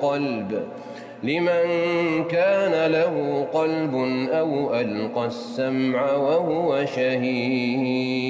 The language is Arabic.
القلب لمن كان له قلب أو ألقى السمع وهو شهيد.